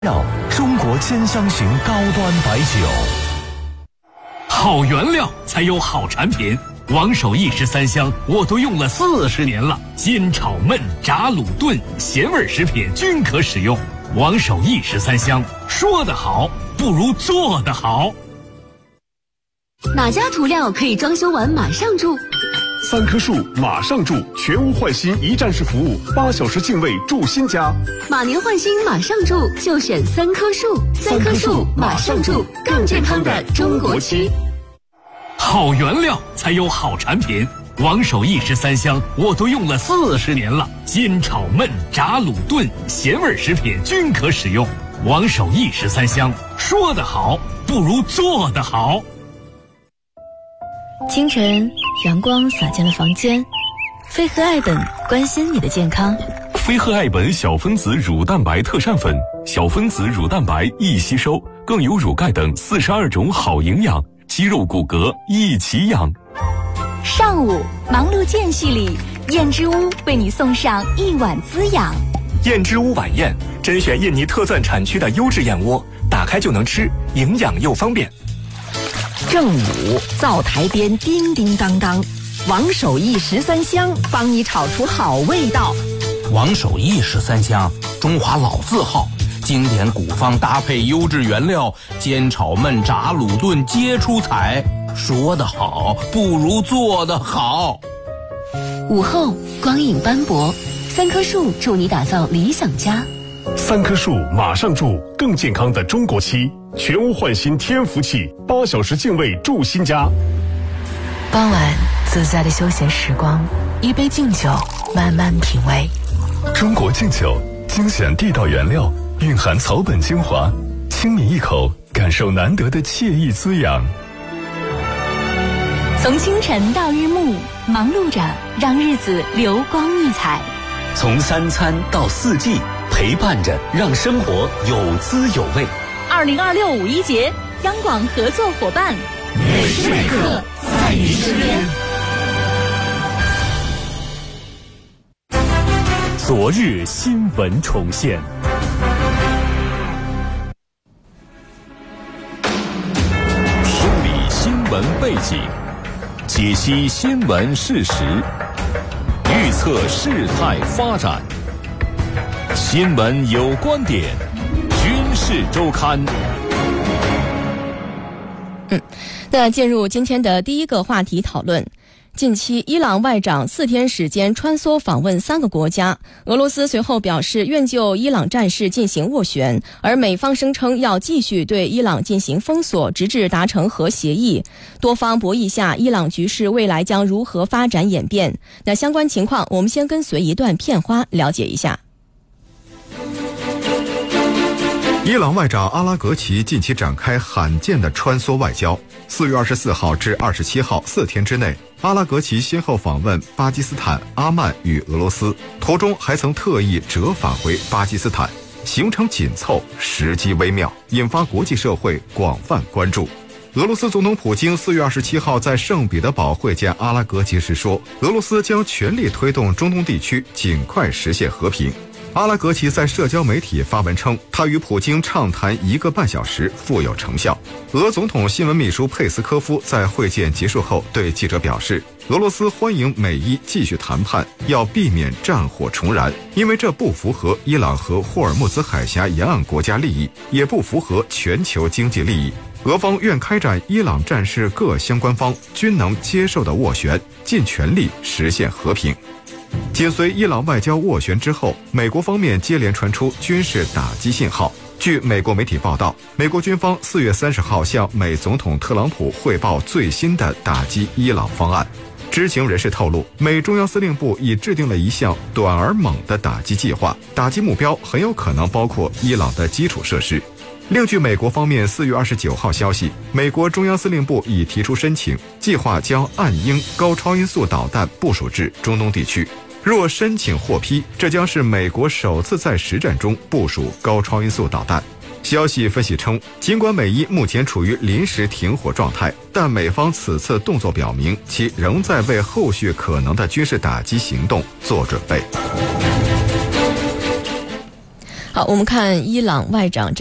中国兼香型高端白酒。好原料才有好产品，王守义13香我都用了40年了，煎炒焖炸卤炖咸味食品均可使用。王守义13香，说得好不如做得好。 哪家涂料可以装修完马上住 ？3棵树马上住，全屋换新一站式服务，8小时净位住新家。 马年换新马上住，就选3棵树。3棵树马上住，更健康的中国区。 好原料才有好产品，王守义13香我都用了40年了，煎炒焖炸卤炖咸味食品均可使用。王守义13香，说得好不如做得好。 清晨，阳光洒进了房间，飞鹤爱本关心你的健康。 飞鹤爱本小分子乳蛋白特膳粉，小分子乳蛋白易吸收，更有乳钙等42种好营养，肌肉骨骼一起养。 上午忙碌间隙里，燕之屋为你送上一碗滋养。 燕之屋晚宴甄选印尼特钻产区的优质燕窝，打开就能吃，营养又方便。 正午灶台边叮叮当当，王守义13香帮你炒出好味道。 王守义13香，中华老字号，经典古方搭配优质原料，煎炒焖炸卤炖皆出彩。说得好不如做得好。 午后光影斑驳，3棵树助你打造理想家。 3棵树马上住，更健康的中国期，全屋换新天福气，8小时净位住新家。 傍晚自在的休闲时光，一杯敬酒，慢慢品味。 中国敬酒，精选地道原料，蕴含草本精华，轻抿一口，感受难得的惬意滋养。 从清晨到日暮，忙碌着让日子流光溢彩； 从3餐到4季，陪伴着让生活有滋有味。 2026五一节，央广合作伙伴， 每时每刻在你身边。 昨日新闻重现， 梳理新闻背景，解析新闻事实，预测事态发展。新闻有观点，军事周刊。 那进入今天的第一个话题讨论。近期伊朗外长4天时间穿梭访问3个国家，俄罗斯随后表示愿就伊朗战事进行斡旋，而美方声称要继续对伊朗进行封锁，直至达成核协议。多方博弈下，伊朗局势未来将如何发展演变？那相关情况我们先跟随一段片花了解一下。 伊朗外长阿拉格齐近期展开罕见的穿梭外交。4月24号至27号4天之内，阿拉格齐先后访问巴基斯坦、阿曼与俄罗斯，途中还曾特意折返回巴基斯坦，行程紧凑，时机微妙，引发国际社会广泛关注。俄罗斯总统普京4月27号在圣彼得堡会见阿拉格齐时说，俄罗斯将全力推动中东地区尽快实现和平。阿拉格齐在社交媒体发文称，他与普京畅谈1个半小时，富有成效。俄总统新闻秘书佩斯科夫在会见结束后对记者表示，俄罗斯欢迎美伊继续谈判，要避免战火重燃，因为这不符合伊朗和霍尔木兹海峡沿岸国家利益，也不符合全球经济利益。俄方愿开展伊朗战事各相关方均能接受的斡旋，尽全力实现和平。紧随伊朗外交斡旋之后，美国方面接连传出军事打击信号。据美国媒体报道，美国军方4月30号向美总统特朗普汇报最新的打击伊朗方案。知情人士透露，美中央司令部已制定了一项短而猛的打击计划，打击目标很有可能包括伊朗的基础设施。另据美国方面4月29号消息，美国中央司令部已提出申请，计划将暗鹰高超音速导弹部署至中东地区。若申请获批，这将是美国首次在实战中部署高超音速导弹。消息分析称，尽管美伊目前处于临时停火状态，但美方此次动作表明，其仍在为后续可能的军事打击行动做准备。 好，我们看伊朗外长